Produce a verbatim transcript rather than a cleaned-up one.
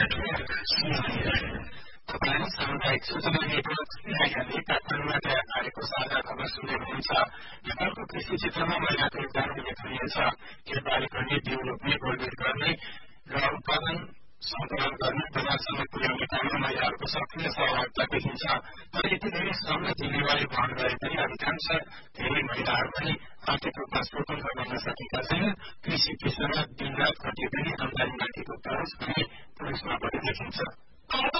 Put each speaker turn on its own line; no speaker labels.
तपाईँ सामुदायिक सूचना नेटवर्क सिआइएनले काठमाडौँबाट आएको साझा खबर सुन्दै हुनुहुन्छ। नेपालको कृषि क्षेत्रमा महिलाको योगदान उल्लेखनीय छ। खेतबारी गर्ने, बिउ रोप्ने, गोडमेल गर्ने र उत्पादन सङ्कलन गर्ने, बजारसम्म पुर्याउने काममा महिलाहरूको सक्रिय सहभागिता देखिन्छ। तर यति धेरै श्रम र जिम्मेवारी वहन गरे पनि अधिकांश धेरै महिलाहरू पनि आर्थिक रूपमा स्वतन्त्र बन्न सकेका छैन। कृषि पेसामा दिनरात खटिए पनि आमदानी माथिको बोझ भने पुरुषमा बढी देखिन्छ।